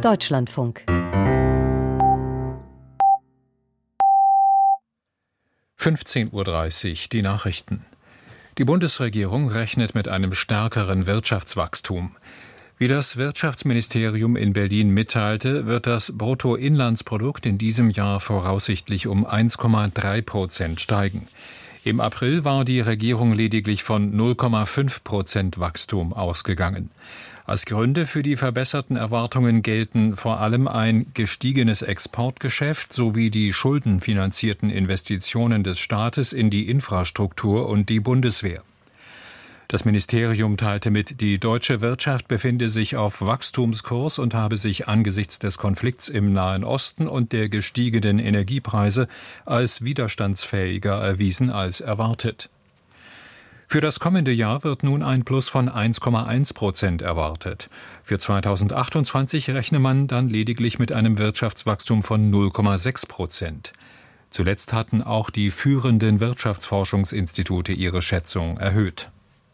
Deutschlandfunk. 15:30 Uhr, die Nachrichten. Die Bundesregierung rechnet mit einem stärkeren Wirtschaftswachstum. Wie das Wirtschaftsministerium in Berlin mitteilte, wird das Bruttoinlandsprodukt in diesem Jahr voraussichtlich um 1,3% steigen. Im April war die Regierung lediglich von 0,5% Wachstum ausgegangen. Als Gründe für die verbesserten Erwartungen gelten vor allem ein gestiegenes Exportgeschäft sowie die schuldenfinanzierten Investitionen des Staates in die Infrastruktur und die Bundeswehr. Das Ministerium teilte mit, die deutsche Wirtschaft befinde sich auf Wachstumskurs und habe sich angesichts des Konflikts im Nahen Osten und der gestiegenen Energiepreise als widerstandsfähiger erwiesen als erwartet. Für das kommende Jahr wird nun ein Plus von 1,1% erwartet. Für 2028 rechne man dann lediglich mit einem Wirtschaftswachstum von 0,6%. Zuletzt hatten auch die führenden Wirtschaftsforschungsinstitute ihre Schätzung erhöht.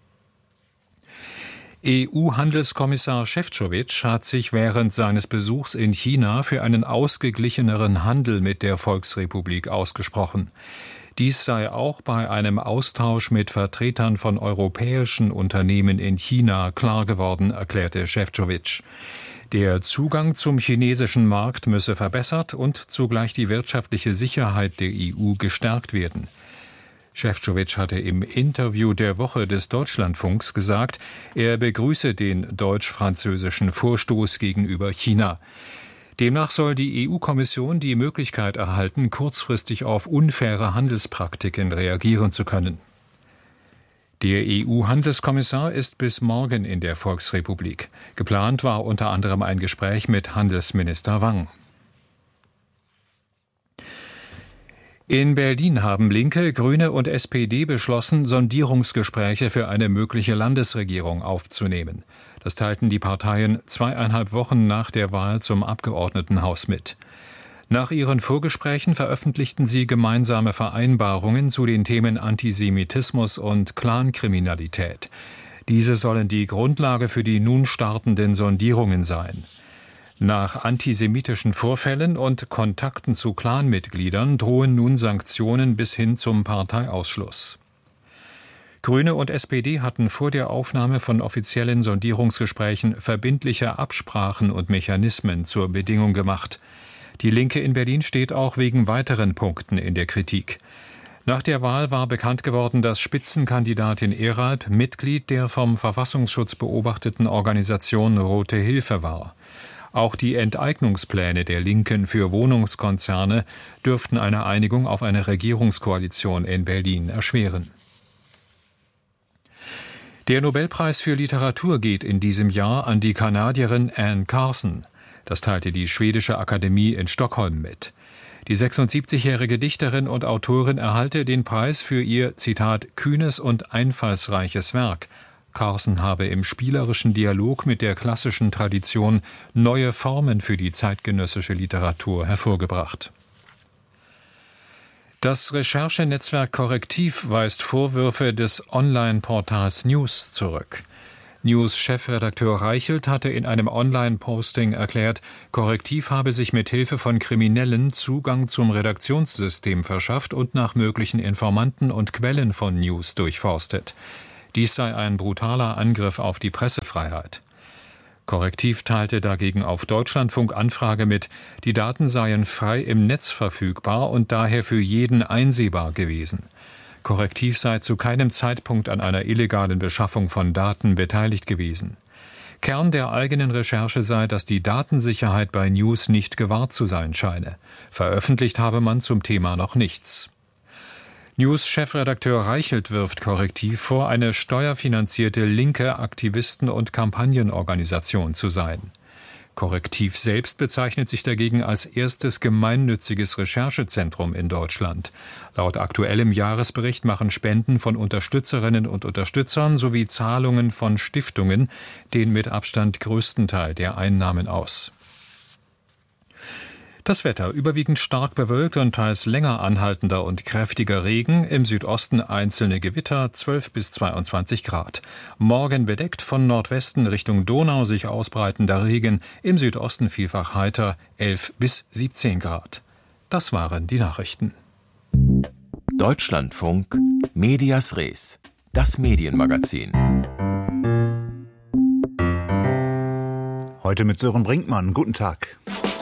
EU-Handelskommissar Šefčovič hat sich während seines Besuchs in China für einen ausgeglicheneren Handel mit der Volksrepublik ausgesprochen. Dies sei auch bei einem Austausch mit Vertretern von europäischen Unternehmen in China klar geworden, erklärte Šefčovič. Der Zugang zum chinesischen Markt müsse verbessert und zugleich die wirtschaftliche Sicherheit der EU gestärkt werden. Šefčovič hatte im Interview der Woche des Deutschlandfunks gesagt, er begrüße den deutsch-französischen Vorstoß gegenüber China. Demnach soll die EU-Kommission die Möglichkeit erhalten, kurzfristig auf unfaire Handelspraktiken reagieren zu können. Der EU-Handelskommissar ist bis morgen in der Volksrepublik. Geplant war unter anderem ein Gespräch mit Handelsminister Wang. In Berlin haben Linke, Grüne und SPD beschlossen, Sondierungsgespräche für eine mögliche Landesregierung aufzunehmen. Das teilten die Parteien 2,5 Wochen nach der Wahl zum Abgeordnetenhaus mit. Nach ihren Vorgesprächen veröffentlichten sie gemeinsame Vereinbarungen zu den Themen Antisemitismus und Clankriminalität. Diese sollen die Grundlage für die nun startenden Sondierungen sein. Nach antisemitischen Vorfällen und Kontakten zu Clanmitgliedern drohen nun Sanktionen bis hin zum Parteiausschluss. Grüne und SPD hatten vor der Aufnahme von offiziellen Sondierungsgesprächen verbindliche Absprachen und Mechanismen zur Bedingung gemacht. Die Linke in Berlin steht auch wegen weiteren Punkten in der Kritik. Nach der Wahl war bekannt geworden, dass Spitzenkandidatin Eralp Mitglied der vom Verfassungsschutz beobachteten Organisation Rote Hilfe war. Auch die Enteignungspläne der Linken für Wohnungskonzerne dürften eine Einigung auf eine Regierungskoalition in Berlin erschweren. Der Nobelpreis für Literatur geht in diesem Jahr an die Kanadierin Anne Carson. Das teilte die Schwedische Akademie in Stockholm mit. Die 76-jährige Dichterin und Autorin erhalte den Preis für ihr, Zitat, kühnes und einfallsreiches Werk. Carson habe im spielerischen Dialog mit der klassischen Tradition neue Formen für die zeitgenössische Literatur hervorgebracht. Das Recherchenetzwerk Correctiv weist Vorwürfe des Online-Portals News zurück. News-Chefredakteur Reichelt hatte in einem Online-Posting erklärt, Correctiv habe sich mit Hilfe von Kriminellen Zugang zum Redaktionssystem verschafft und nach möglichen Informanten und Quellen von News durchforstet. Dies sei ein brutaler Angriff auf die Pressefreiheit. Correctiv teilte dagegen auf Deutschlandfunk Anfrage mit, die Daten seien frei im Netz verfügbar und daher für jeden einsehbar gewesen. Correctiv sei zu keinem Zeitpunkt an einer illegalen Beschaffung von Daten beteiligt gewesen. Kern der eigenen Recherche sei, dass die Datensicherheit bei News nicht gewahrt zu sein scheine. Veröffentlicht habe man zum Thema noch nichts. News-Chefredakteur Reichelt wirft Correctiv vor, eine steuerfinanzierte linke Aktivisten- und Kampagnenorganisation zu sein. Correctiv selbst bezeichnet sich dagegen als erstes gemeinnütziges Recherchezentrum in Deutschland. Laut aktuellem Jahresbericht machen Spenden von Unterstützerinnen und Unterstützern sowie Zahlungen von Stiftungen den mit Abstand größten Teil der Einnahmen aus. Das Wetter überwiegend stark bewölkt und teils länger anhaltender und kräftiger Regen, im Südosten einzelne Gewitter, 12 bis 22 Grad. Morgen bedeckt, von Nordwesten Richtung Donau sich ausbreitender Regen, im Südosten vielfach heiter, 11 bis 17 Grad. Das waren die Nachrichten. Deutschlandfunk Medias Res, das Medienmagazin. Heute mit Sören Brinkmann. Guten Tag.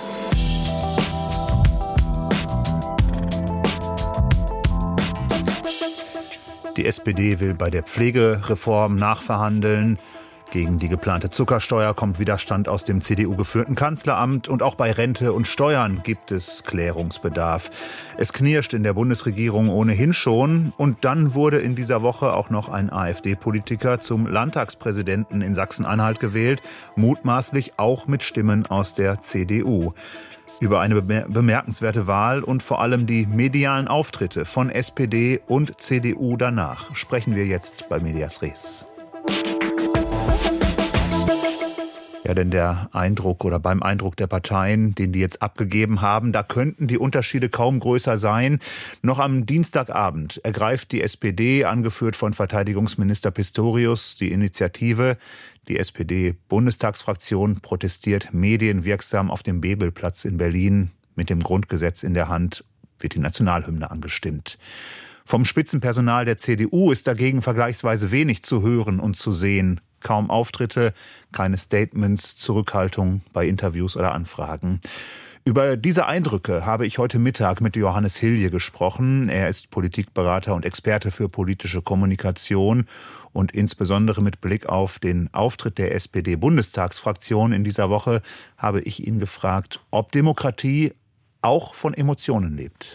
Die SPD will bei der Pflegereform nachverhandeln. Gegen die geplante Zuckersteuer kommt Widerstand aus dem CDU-geführten Kanzleramt. Und auch bei Rente und Steuern gibt es Klärungsbedarf. Es knirscht in der Bundesregierung ohnehin schon. Und dann wurde in dieser Woche auch noch ein AfD-Politiker zum Landtagspräsidenten in Sachsen-Anhalt gewählt. Mutmaßlich auch mit Stimmen aus der CDU. Über eine bemerkenswerte Wahl und vor allem die medialen Auftritte von SPD und CDU danach sprechen wir jetzt bei Medias Res. Ja, denn beim Eindruck der Parteien, den die jetzt abgegeben haben, da könnten die Unterschiede kaum größer sein. Noch am Dienstagabend ergreift die SPD, angeführt von Verteidigungsminister Pistorius, die Initiative. Die SPD-Bundestagsfraktion protestiert medienwirksam auf dem Bebelplatz in Berlin. Mit dem Grundgesetz in der Hand wird die Nationalhymne angestimmt. Vom Spitzenpersonal der CDU ist dagegen vergleichsweise wenig zu hören und zu sehen. Kaum Auftritte, keine Statements, Zurückhaltung bei Interviews oder Anfragen. Über diese Eindrücke habe ich heute Mittag mit Johannes Hilje gesprochen. Er ist Politikberater und Experte für politische Kommunikation und insbesondere mit Blick auf den Auftritt der SPD-Bundestagsfraktion in dieser Woche habe ich ihn gefragt, ob Demokratie auch von Emotionen lebt.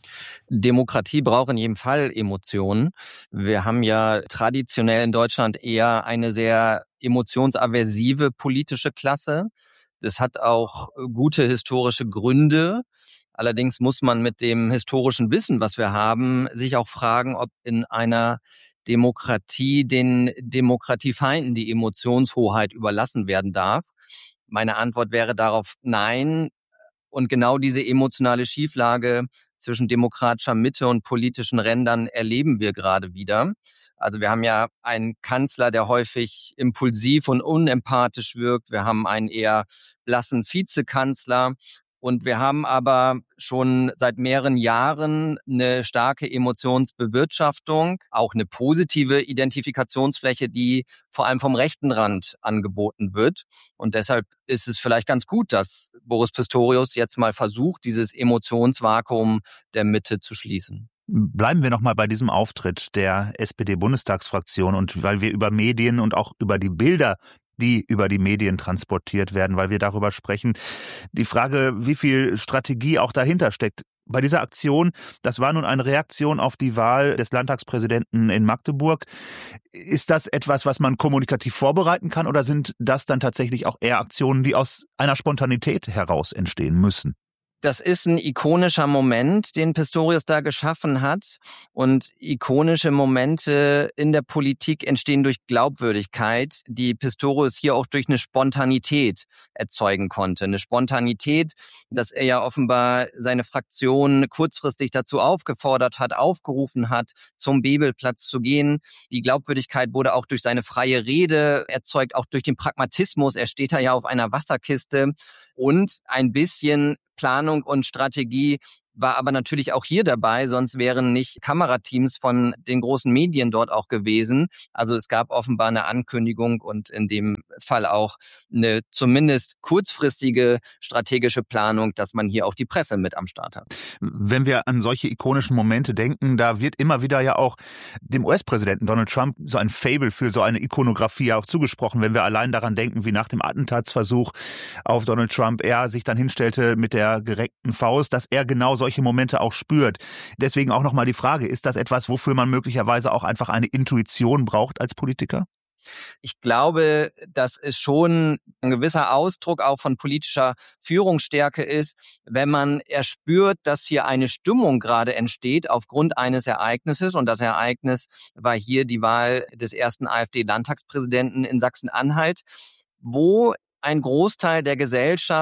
Demokratie braucht in jedem Fall Emotionen. Wir haben ja traditionell in Deutschland eher eine sehr emotionsaversive politische Klasse. Das hat auch gute historische Gründe. Allerdings muss man mit dem historischen Wissen, was wir haben, sich auch fragen, ob in einer Demokratie den Demokratiefeinden die Emotionshoheit überlassen werden darf. Meine Antwort wäre darauf nein. Und genau diese emotionale Schieflage zwischen demokratischer Mitte und politischen Rändern erleben wir gerade wieder. Also wir haben ja einen Kanzler, der häufig impulsiv und unempathisch wirkt. Wir haben einen eher blassen Vizekanzler. Und wir haben aber schon seit mehreren Jahren eine starke Emotionsbewirtschaftung, auch eine positive Identifikationsfläche, die vor allem vom rechten Rand angeboten wird. Und deshalb ist es vielleicht ganz gut, dass Boris Pistorius jetzt mal versucht, dieses Emotionsvakuum der Mitte zu schließen. Bleiben wir noch mal bei diesem Auftritt der SPD-Bundestagsfraktion und weil wir über Medien und auch über die Bilder, die über die Medien transportiert werden, weil wir darüber sprechen. Die Frage, wie viel Strategie auch dahinter steckt. Bei dieser Aktion, das war nun eine Reaktion auf die Wahl des Landtagspräsidenten in Magdeburg. Ist das etwas, was man kommunikativ vorbereiten kann oder sind das dann tatsächlich auch eher Aktionen, die aus einer Spontanität heraus entstehen müssen? Das ist ein ikonischer Moment, den Pistorius da geschaffen hat. Und ikonische Momente in der Politik entstehen durch Glaubwürdigkeit, die Pistorius hier auch durch eine Spontanität erzeugen konnte. Eine Spontanität, dass er ja offenbar seine Fraktion kurzfristig dazu aufgefordert hat, aufgerufen hat, zum Bebelplatz zu gehen. Die Glaubwürdigkeit wurde auch durch seine freie Rede erzeugt, auch durch den Pragmatismus. Er steht da ja auf einer Wasserkiste. Und ein bisschen Planung und Strategie war aber natürlich auch hier dabei, sonst wären nicht Kamerateams von den großen Medien dort auch gewesen. Also es gab offenbar eine Ankündigung und in dem Fall auch eine zumindest kurzfristige strategische Planung, dass man hier auch die Presse mit am Start hat. Wenn wir an solche ikonischen Momente denken, da wird immer wieder ja auch dem US-Präsidenten Donald Trump so ein Faible für so eine Ikonografie ja auch zugesprochen. Wenn wir allein daran denken, wie nach dem Attentatsversuch auf Donald Trump er sich dann hinstellte mit der gereckten Faust, dass er genau solche Momente auch spürt. Deswegen auch nochmal die Frage, ist das etwas, wofür man möglicherweise auch einfach eine Intuition braucht als Politiker? Ich glaube, dass es schon ein gewisser Ausdruck auch von politischer Führungsstärke ist, wenn man erspürt, dass hier eine Stimmung gerade entsteht aufgrund eines Ereignisses. Und das Ereignis war hier die Wahl des ersten AfD-Landtagspräsidenten in Sachsen-Anhalt, wo ein Großteil der Gesellschaft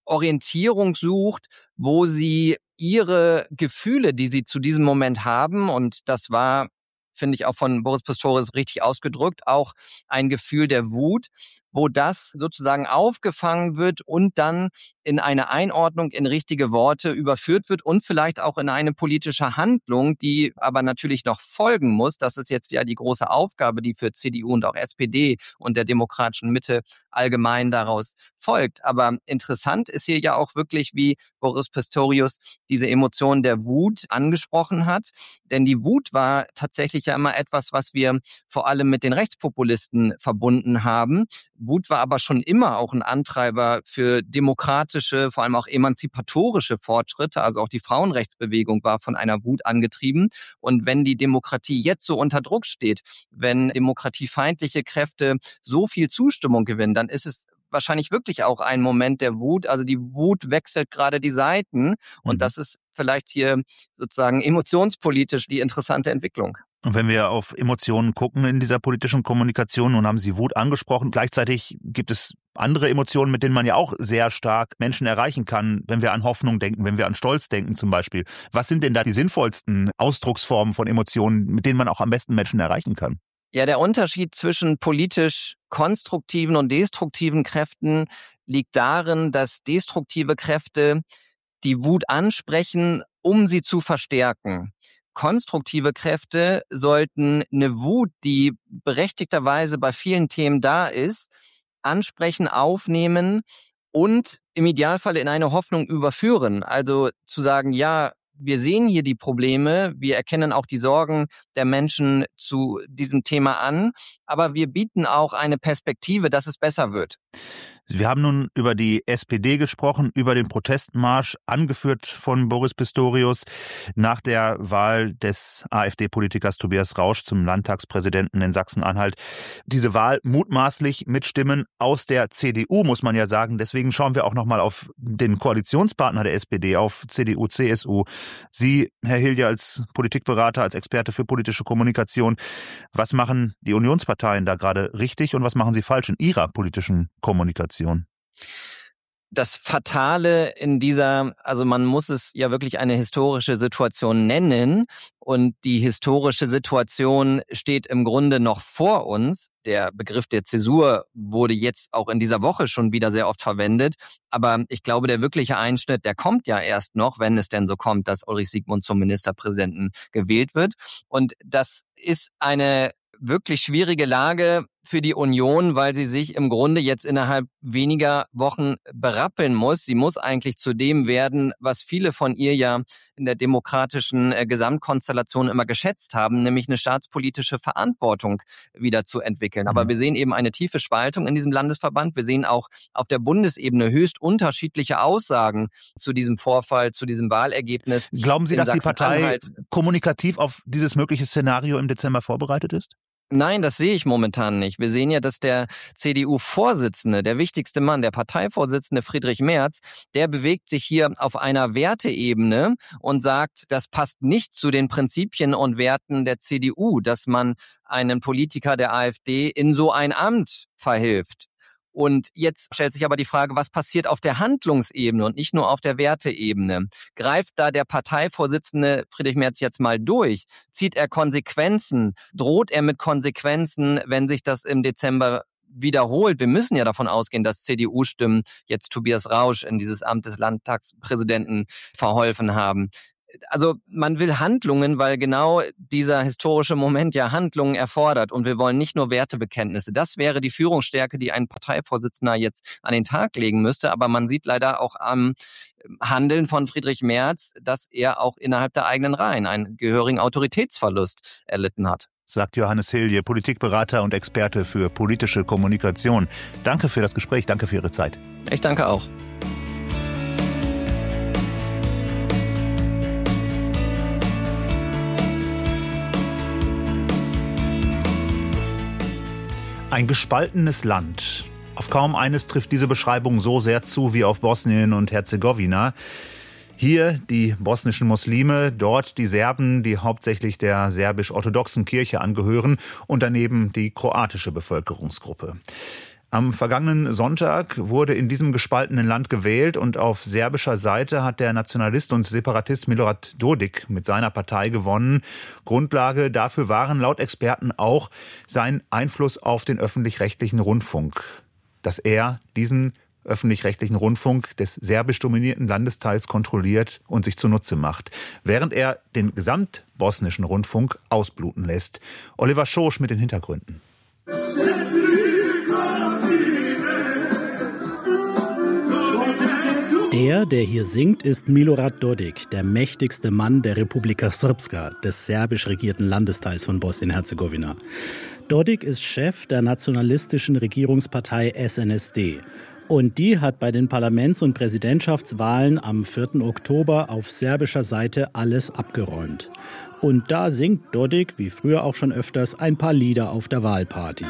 Orientierung sucht, wo sie ihre Gefühle, die sie zu diesem Moment haben, und das war, finde ich, auch von Boris Pistorius richtig ausgedrückt, auch ein Gefühl der Wut, wo das sozusagen aufgefangen wird und dann in eine Einordnung in richtige Worte überführt wird und vielleicht auch in eine politische Handlung, die aber natürlich noch folgen muss. Das ist jetzt ja die große Aufgabe, die für CDU und auch SPD und der demokratischen Mitte allgemein daraus folgt. Aber interessant ist hier ja auch wirklich, wie Boris Pistorius diese Emotion der Wut angesprochen hat. Denn die Wut war tatsächlich ja immer etwas, was wir vor allem mit den Rechtspopulisten verbunden haben. Wut war aber schon immer auch ein Antreiber für demokratische, vor allem auch emanzipatorische Fortschritte. Also auch die Frauenrechtsbewegung war von einer Wut angetrieben. Und wenn die Demokratie jetzt so unter Druck steht, wenn demokratiefeindliche Kräfte so viel Zustimmung gewinnen, dann ist es wahrscheinlich wirklich auch ein Moment der Wut. Also die Wut wechselt gerade die Seiten. Und das ist vielleicht hier sozusagen emotionspolitisch die interessante Entwicklung. Und wenn wir auf Emotionen gucken in dieser politischen Kommunikation, nun haben Sie Wut angesprochen, gleichzeitig gibt es andere Emotionen, mit denen man ja auch sehr stark Menschen erreichen kann, wenn wir an Hoffnung denken, wenn wir an Stolz denken zum Beispiel. Was sind denn da die sinnvollsten Ausdrucksformen von Emotionen, mit denen man auch am besten Menschen erreichen kann? Ja, der Unterschied zwischen politisch konstruktiven und destruktiven Kräften liegt darin, dass destruktive Kräfte die Wut ansprechen, um sie zu verstärken. Konstruktive Kräfte sollten eine Wut, die berechtigterweise bei vielen Themen da ist, ansprechen, aufnehmen und im Idealfall in eine Hoffnung überführen. Also zu sagen, ja, wir sehen hier die Probleme, wir erkennen auch die Sorgen der Menschen zu diesem Thema an, aber wir bieten auch eine Perspektive, dass es besser wird. Wir haben nun über die SPD gesprochen, über den Protestmarsch, angeführt von Boris Pistorius nach der Wahl des AfD-Politikers Tobias Rausch zum Landtagspräsidenten in Sachsen-Anhalt. Diese Wahl mutmaßlich mit Stimmen aus der CDU, muss man ja sagen. Deswegen schauen wir auch noch mal auf den Koalitionspartner der SPD, auf CDU, CSU. Sie, Herr Hilje, als Politikberater, als Experte für politische Kommunikation, was machen die Unionsparteien da gerade richtig und was machen sie falsch in ihrer politischen Kommunikation? Das Fatale in dieser, also man muss es ja wirklich eine historische Situation nennen, und die historische Situation steht im Grunde noch vor uns. Der Begriff der Zäsur wurde jetzt auch in dieser Woche schon wieder sehr oft verwendet, aber ich glaube, der wirkliche Einschnitt, der kommt ja erst noch, wenn es denn so kommt, dass Ulrich Siegmund zum Ministerpräsidenten gewählt wird. Und das ist eine wirklich schwierige Lage für die Union, weil sie sich im Grunde jetzt innerhalb weniger Wochen berappeln muss. Sie muss eigentlich zu dem werden, was viele von ihr ja in der demokratischen Gesamtkonstellation immer geschätzt haben, nämlich eine staatspolitische Verantwortung wieder zu entwickeln. Aber wir sehen eben eine tiefe Spaltung in diesem Landesverband. Wir sehen auch auf der Bundesebene höchst unterschiedliche Aussagen zu diesem Vorfall, zu diesem Wahlergebnis. Glauben Sie, dass die Partei kommunikativ auf dieses mögliche Szenario im Dezember vorbereitet ist? Nein, das sehe ich momentan nicht. Wir sehen ja, dass der CDU-Vorsitzende, der wichtigste Mann, der Parteivorsitzende Friedrich Merz, der bewegt sich hier auf einer Werteebene und sagt, das passt nicht zu den Prinzipien und Werten der CDU, dass man einen Politiker der AfD in so ein Amt verhilft. Und jetzt stellt sich aber die Frage, was passiert auf der Handlungsebene und nicht nur auf der Werteebene? Greift da der Parteivorsitzende Friedrich Merz jetzt mal durch? Zieht er Konsequenzen? Droht er mit Konsequenzen, wenn sich das im Dezember wiederholt? Wir müssen ja davon ausgehen, dass CDU-Stimmen jetzt Tobias Rausch in dieses Amt des Landtagspräsidenten verholfen haben. Also man will Handlungen, weil genau dieser historische Moment ja Handlungen erfordert. Und wir wollen nicht nur Wertebekenntnisse. Das wäre die Führungsstärke, die ein Parteivorsitzender jetzt an den Tag legen müsste. Aber man sieht leider auch am Handeln von Friedrich Merz, dass er auch innerhalb der eigenen Reihen einen gehörigen Autoritätsverlust erlitten hat. Sagt Johannes Hilje, Politikberater und Experte für politische Kommunikation. Danke für das Gespräch, danke für Ihre Zeit. Ich danke auch. Ein gespaltenes Land. Auf kaum eines trifft diese Beschreibung so sehr zu wie auf Bosnien und Herzegowina. Hier die bosnischen Muslime, dort die Serben, die hauptsächlich der serbisch-orthodoxen Kirche angehören, und daneben die kroatische Bevölkerungsgruppe. Am vergangenen Sonntag wurde in diesem gespaltenen Land gewählt und auf serbischer Seite hat der Nationalist und Separatist Milorad Dodik mit seiner Partei gewonnen. Grundlage dafür waren laut Experten auch sein Einfluss auf den öffentlich-rechtlichen Rundfunk. Dass er diesen öffentlich-rechtlichen Rundfunk des serbisch dominierten Landesteils kontrolliert und sich zunutze macht, während er den gesamtbosnischen Rundfunk ausbluten lässt. Oliver Schosch mit den Hintergründen. Der hier singt, ist Milorad Dodik, der mächtigste Mann der Republika Srpska, des serbisch regierten Landesteils von Bosnien-Herzegowina. Dodik ist Chef der nationalistischen Regierungspartei SNSD. Und die hat bei den Parlaments- und Präsidentschaftswahlen am 4. Oktober auf serbischer Seite alles abgeräumt. Und da singt Dodik, wie früher auch schon öfters, ein paar Lieder auf der Wahlparty.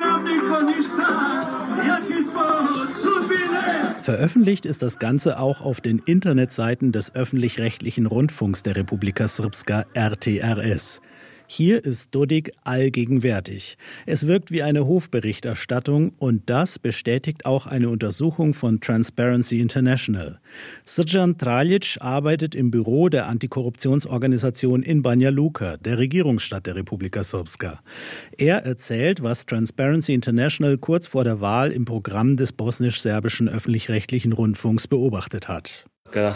Veröffentlicht ist das Ganze auch auf den Internetseiten des öffentlich-rechtlichen Rundfunks der Republika Srpska RTRS. Hier ist Dodik allgegenwärtig. Es wirkt wie eine Hofberichterstattung und das bestätigt auch eine Untersuchung von Transparency International. Srđan Traljić arbeitet im Büro der Antikorruptionsorganisation in Banja Luka, der Regierungsstadt der Republika Srpska. Er erzählt, was Transparency International kurz vor der Wahl im Programm des bosnisch-serbischen öffentlich-rechtlichen Rundfunks beobachtet hat. Wir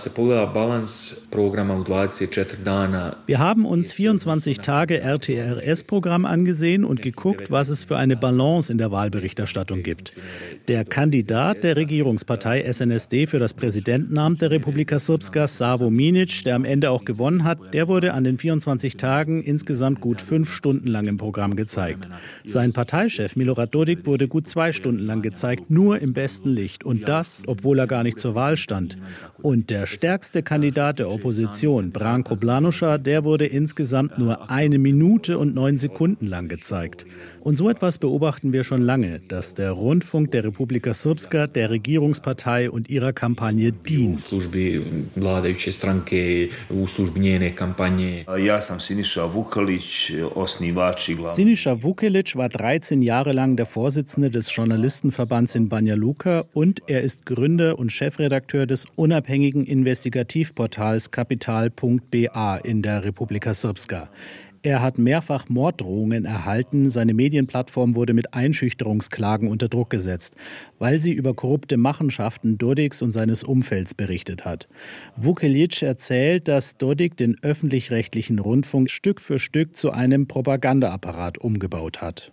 haben uns 24 Tage RTRS-Programm angesehen und geguckt, was es für eine Balance in der Wahlberichterstattung gibt. Der Kandidat der Regierungspartei SNSD für das Präsidentenamt der Republika Srpska, Savo Minić, der am Ende auch gewonnen hat, der wurde an den 24 Tagen insgesamt gut 5 Stunden lang im Programm gezeigt. Sein Parteichef Milorad Dodik wurde gut 2 Stunden lang gezeigt, nur im besten Licht. Und das, obwohl er gar nicht zur Wahl stand. Und der stärkste Kandidat der Opposition, Branko Blanuša, der wurde insgesamt nur 1 Minute und 9 Sekunden lang gezeigt. Und so etwas beobachten wir schon lange, dass der Rundfunk der Republika Srpska der Regierungspartei und ihrer Kampagne dient. Siniša Vukelić war 13 Jahre lang der Vorsitzende des Journalistenverbands in Banja Luka und er ist Gründer und Chefredakteur des unabhängigen Investigativportals Kapital.ba in der Republika Srpska. Er hat mehrfach Morddrohungen erhalten. Seine Medienplattform wurde mit Einschüchterungsklagen unter Druck gesetzt, weil sie über korrupte Machenschaften Dodiks und seines Umfelds berichtet hat. Vukelić erzählt, dass Dodik den öffentlich-rechtlichen Rundfunk Stück für Stück zu einem Propagandaapparat umgebaut hat.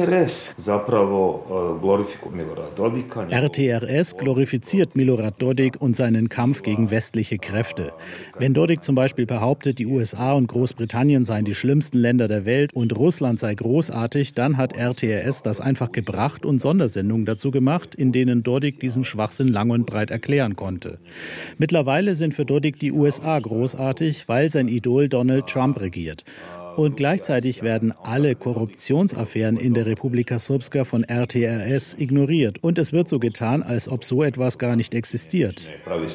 RTRS glorifiziert Milorad Dodik und seinen Kampf gegen westliche Kräfte. Wenn Dodik zum Beispiel behauptet, die USA und Großbritannien seien die schlimmsten Länder der Welt und Russland sei großartig, dann hat RTRS das einfach gebracht und Sondersendungen dazu gemacht, in denen Dodik diesen Schwachsinn lang und breit erklären konnte. Mittlerweile sind für Dodik die USA großartig, weil sein Idol Donald Trump regiert. Und gleichzeitig werden alle Korruptionsaffären in der Republika Srpska von RTRS ignoriert. Und es wird so getan, als ob so etwas gar nicht existiert.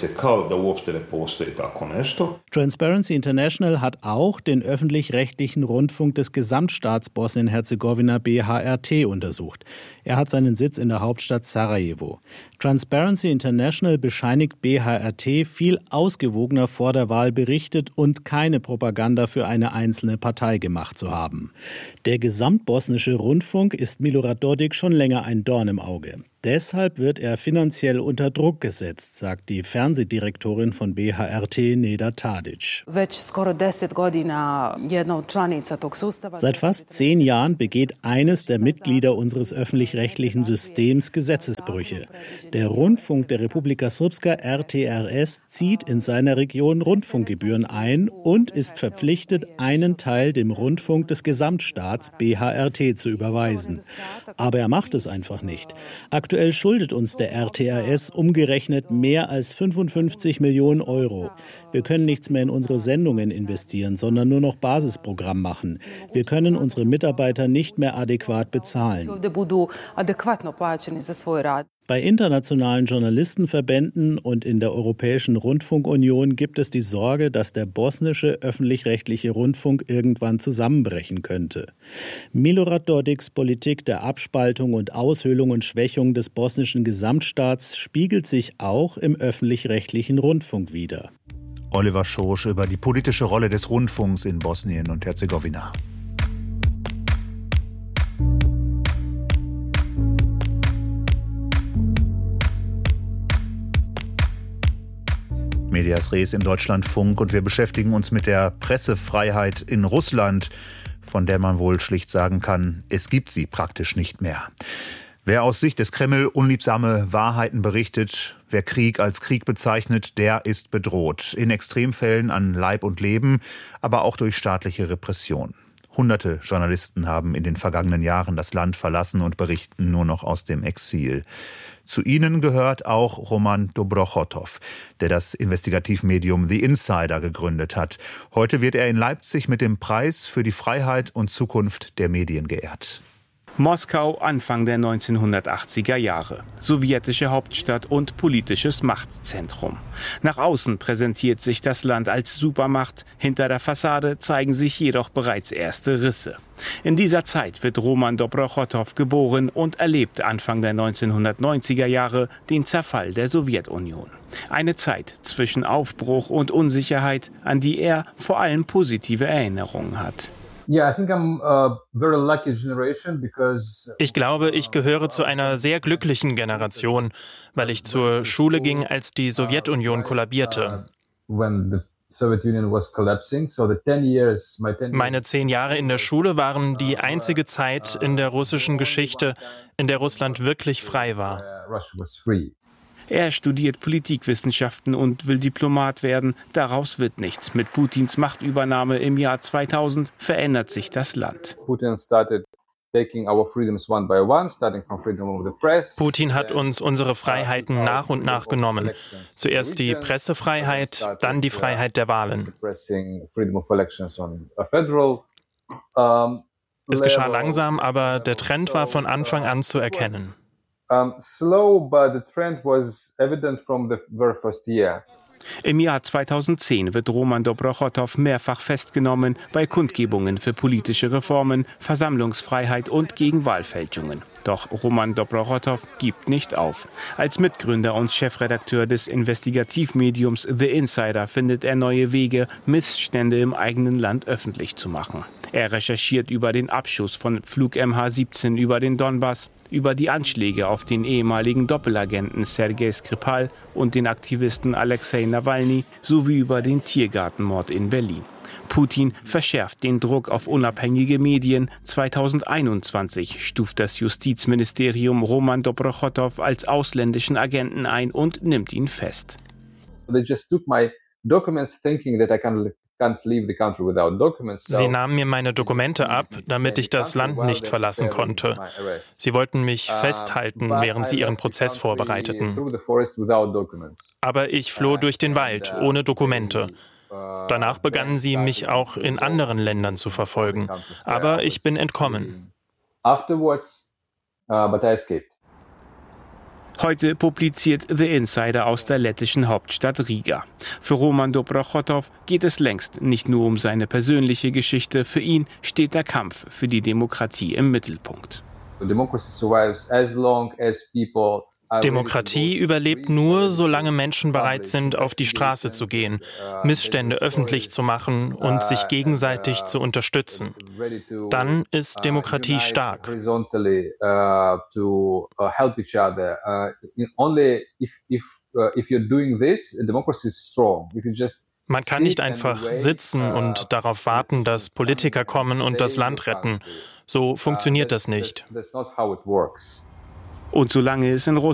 Transparency International hat auch den öffentlich-rechtlichen Rundfunk des Gesamtstaats Bosnien-Herzegowina BHRT untersucht. Er hat seinen Sitz in der Hauptstadt Sarajevo. Transparency International bescheinigt BHRT, viel ausgewogener vor der Wahl berichtet und keine Propaganda für eine einzelne Partei gemacht zu haben. Der gesamtbosnische Rundfunk ist Milorad Dodik schon länger ein Dorn im Auge. Deshalb wird er finanziell unter Druck gesetzt, sagt die Fernsehdirektorin von BHRT, Neda Tadić. Seit fast 10 Jahren begeht eines der Mitglieder unseres öffentlich-rechtlichen Systems Gesetzesbrüche. Der Rundfunk der Republika Srpska, RTRS, zieht in seiner Region Rundfunkgebühren ein und ist verpflichtet, einen Teil dem Rundfunk des Gesamtstaats BHRT zu überweisen. Aber er macht es einfach nicht. Aktuell schuldet uns der RTRS umgerechnet mehr als 55 Millionen Euro. Wir können nichts mehr in unsere Sendungen investieren, sondern nur noch Basisprogramm machen. Wir können unsere Mitarbeiter nicht mehr adäquat bezahlen. Bei internationalen Journalistenverbänden und in der Europäischen Rundfunkunion gibt es die Sorge, dass der bosnische öffentlich-rechtliche Rundfunk irgendwann zusammenbrechen könnte. Milorad Dodiks Politik der Abspaltung und Aushöhlung und Schwächung des bosnischen Gesamtstaats spiegelt sich auch im öffentlich-rechtlichen Rundfunk wider. Oliver Schosch über die politische Rolle des Rundfunks in Bosnien und Herzegowina. Medias Res im Deutschlandfunk und wir beschäftigen uns mit der Pressefreiheit in Russland, von der man wohl schlicht sagen kann, es gibt sie praktisch nicht mehr. Wer aus Sicht des Kreml unliebsame Wahrheiten berichtet, wer Krieg als Krieg bezeichnet, der ist bedroht. In Extremfällen an Leib und Leben, aber auch durch staatliche Repression. Hunderte Journalisten haben in den vergangenen Jahren das Land verlassen und berichten nur noch aus dem Exil. Zu ihnen gehört auch Roman Dobrochotow, der das Investigativmedium The Insider gegründet hat. Heute wird er in Leipzig mit dem Preis für die Freiheit und Zukunft der Medien geehrt. Moskau Anfang der 1980er Jahre. Sowjetische Hauptstadt und politisches Machtzentrum. Nach außen präsentiert sich das Land als Supermacht. Hinter der Fassade zeigen sich jedoch bereits erste Risse. In dieser Zeit wird Roman Dobrochotow geboren und erlebt Anfang der 1990er Jahre den Zerfall der Sowjetunion. Eine Zeit zwischen Aufbruch und Unsicherheit, an die er vor allem positive Erinnerungen hat. Ich glaube, ich gehöre zu einer sehr glücklichen Generation, weil ich zur Schule ging, als die Sowjetunion kollabierte. Meine 10 Jahre in der Schule waren die einzige Zeit in der russischen Geschichte, in der Russland wirklich frei war. Er studiert Politikwissenschaften und will Diplomat werden. Daraus wird nichts. Mit Putins Machtübernahme im Jahr 2000 verändert sich das Land. Putin hat uns unsere Freiheiten nach und nach genommen. Zuerst die Pressefreiheit, dann die Freiheit der Wahlen. Es geschah langsam, aber der Trend war von Anfang an zu erkennen. Slow, but the trend was evident from the very first year. Im Jahr 2010 wird Roman Dobrochotow mehrfach festgenommen bei Kundgebungen für politische Reformen, Versammlungsfreiheit und gegen Wahlfälschungen. Doch Roman Dobrochotow gibt nicht auf. Als Mitgründer und Chefredakteur des Investigativmediums The Insider findet er neue Wege, Missstände im eigenen Land öffentlich zu machen. Er recherchiert über den Abschuss von Flug MH17 über den Donbass, über die Anschläge auf den ehemaligen Doppelagenten Sergei Skripal und den Aktivisten Alexei Nawalny sowie über den Tiergartenmord in Berlin. Putin verschärft den Druck auf unabhängige Medien. 2021 stuft das Justizministerium Roman Dobrochotow als ausländischen Agenten ein und nimmt ihn fest. Sie nahmen mir meine Dokumente ab, damit ich das Land nicht verlassen konnte. Sie wollten mich festhalten, während sie ihren Prozess vorbereiteten. Aber ich floh durch den Wald, ohne Dokumente. Danach begannen sie, mich auch in anderen Ländern zu verfolgen. Aber ich bin entkommen. Heute publiziert The Insider aus der lettischen Hauptstadt Riga. Für Roman Dobrochotow geht es längst nicht nur um seine persönliche Geschichte. Für ihn steht der Kampf für die Demokratie im Mittelpunkt. Demokratie überlebt nur, solange Menschen bereit sind, auf die Straße zu gehen, Missstände öffentlich zu machen und sich gegenseitig zu unterstützen. Dann ist Demokratie stark. Man kann nicht einfach sitzen und darauf warten, dass Politiker kommen und das Land retten. So funktioniert das nicht. Und solange es in Russland